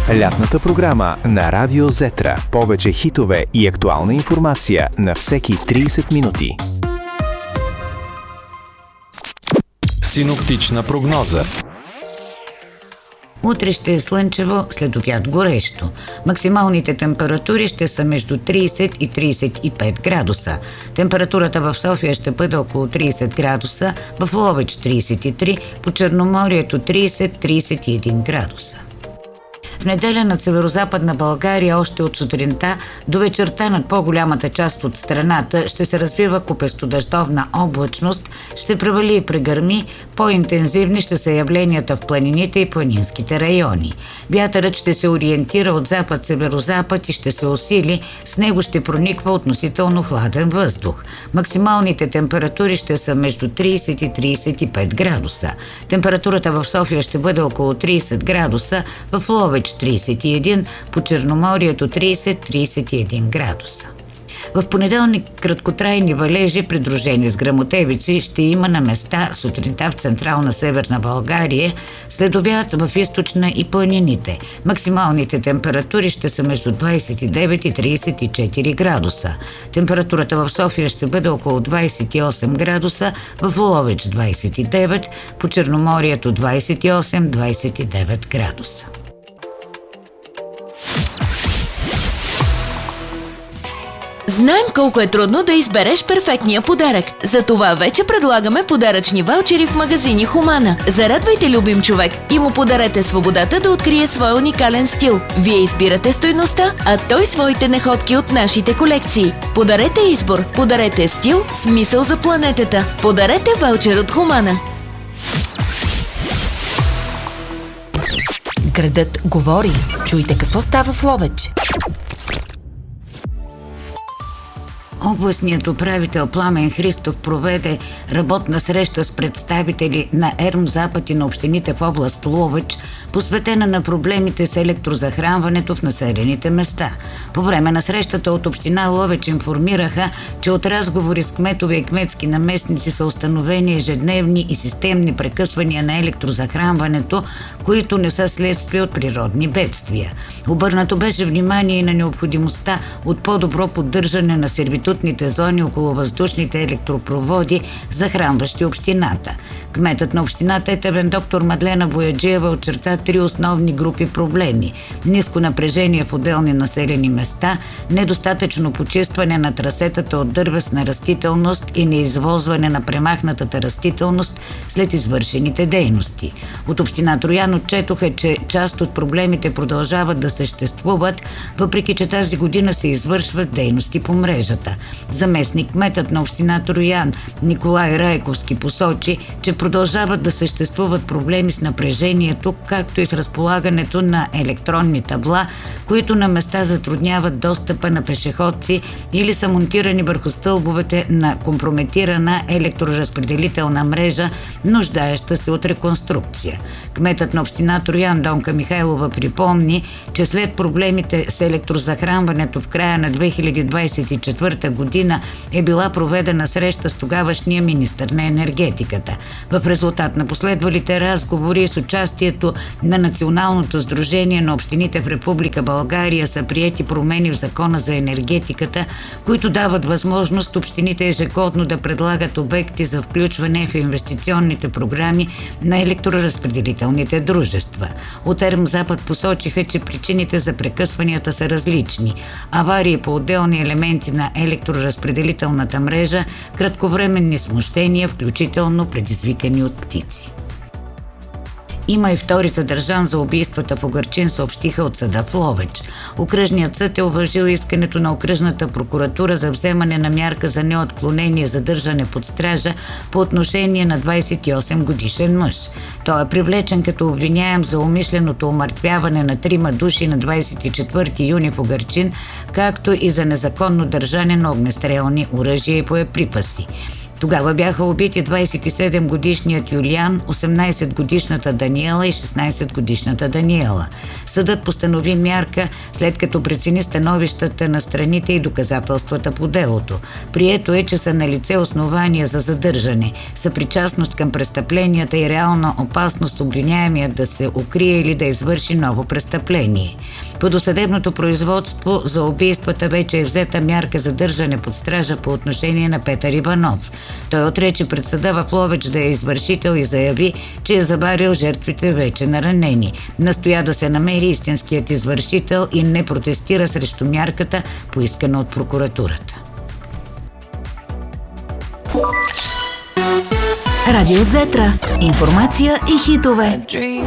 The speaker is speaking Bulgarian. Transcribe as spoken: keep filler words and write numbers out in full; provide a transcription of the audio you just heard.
Лятната програма на Радио Зетра. Повече хитове и актуална информация на всеки трийсет минути. Синоптична прогноза. Утре ще е слънчево, след обяд горещо. Максималните температури ще са между трийсет и трийсет и пет градуса. Температурата в София ще бъде около трийсет градуса, в Ловеч трийсет и три, по Черноморието трийсет до трийсет и един градуса. В неделя над северозападна България още от сутринта до вечерта над по-голямата част от страната ще се развива купестодъждовна облачност, ще превали и прегърми, по-интензивни ще са явленията в планините и планинските райони. Вятърът ще се ориентира от запад-северозапад и ще се усили, с него ще прониква относително хладен въздух. Максималните температури ще са между трийсет и трийсет и пет градуса. Температурата в София ще бъде около трийсет градуса, в Ловеч трийсет и един, по Черноморието трийсет до трийсет и един градуса. В понеделник краткотрайни валежи, придружени с гръмотевици, ще има на места сутринта в централна северна България, след обяд в източна и планините. Максималните температури ще са между двайсет и девет и трийсет и четири градуса. Температурата в София ще бъде около двайсет и осем градуса, в Ловеч двайсет и девет, по Черноморието двайсет и осем до двайсет и девет градуса. Знаем колко е трудно да избереш перфектния подарък. Затова вече предлагаме подаръчни ваучери в магазини Хумана. Зарадвайте любим човек и му подарете свободата да открие своя уникален стил. Вие избирате стойността, а той своите находки от нашите колекции. Подарете избор, подарете стил, смисъл за планетата. Подарете ваучер от Хумана. Градът говори. Чуйте какво става в Ловеч. Областният управител Пламен Христов проведе работна среща с представители на ЕРМ Запад и на общините в област Ловеч, посветена на проблемите с електрозахранването в населените места. По време на срещата от община Ловеч информираха, че от разговори с кметове и кметски наместници са установени ежедневни и системни прекъсвания на електрозахранването, които не са следствие от природни бедствия. Обърнато беше внимание и на необходимостта от по-добро поддържане на сервитутните зони около въздушните електропроводи, захранващи общината. Кметът на община Тетевен доктор Мадлена Бояджиева очерта три основни групи проблеми: ниско напрежение в отделни населени места, недостатъчно почистване на трасетата от дървесна растителност и неизвозване на премахнатата растителност след извършените дейности. От община Троян отчетоха, че част от проблемите продължават да съществуват, въпреки че тази година се извършват дейности по мрежата. Заместник кметът на община Троян Николай Райковски посочи, че продължават да съществуват проблеми с напрежението, както и с разполагането на електронни табла, които на места затрудняват достъпа на пешеходци или са монтирани върху стълбовете на компрометирана електроразпределителна мрежа, нуждаеща се от реконструкция. Кметът на община Троян Донка Михайлова припомни, че след проблемите с електрозахранването в края на две хиляди двайсет и четвърта година е била проведена среща с тогавашния министър на енергетиката. В резултат на последвалите разговори с участието на Националното сдружение на общините в Република България са приети промени в Закона за енергетиката, които дават възможност общините ежегодно да предлагат обекти за включване в инвестиционните програми на електроразпределителните дружества. От ЕРМ Запад посочиха, че причините за прекъсванията са различни: аварии по отделни елементи на електроразпределителната мрежа, кратковременни смущения, включително предизвикани от птици. Има и втори задържан за убийствата в Угърчин, съобщиха от съда в Ловеч. Окръжният съд е уважил искането на окръжната прокуратура за вземане на мярка за неотклонение задържане под стража по отношение на двайсет и осем годишен мъж. Той е привлечен като обвиняем за умишленото умъртвяване на трима души на двайсет и четвърти юни в Угърчин, както и за незаконно държане на огнестрелни оръжия и боеприпаси. Тогава бяха убити двадесет и седем годишният Юлиан, осемнадесет годишната Даниела и шестнадесет годишната Даниела. Съдът постанови мярка, след като прецени становищата на страните и доказателствата по делото. Прието е, че са налице основания за задържане, съпричастност към престъпленията и реална опасност обвиняемият да се укрие или да извърши ново престъпление. По досъдебното производство за убийствата вече е взета мярка за държане под стража по отношение на Петър Иванов. Той отрече пред съда в Ловеч да е извършител и заяви, че е забавил жертвите вече наранени. Настоя да се намери истинският извършител и не протестира срещу мярката, поискана от прокуратурата. Радио Зетра. Информация и хитове.